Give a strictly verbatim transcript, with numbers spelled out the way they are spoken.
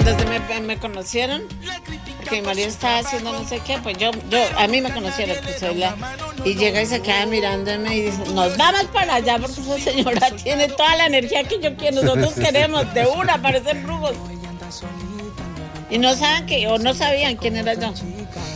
cuando se me, me conocieron, porque mi marido estaba haciendo no sé qué, pues yo, yo, a mí me conocieron, pues soy la, y llega y se queda mirándome y dice, nos vamos para allá porque esa señora tiene toda la energía que yo quiero, nosotros queremos, de una, parecen brujos. Y no saben que, o no sabían quién era yo.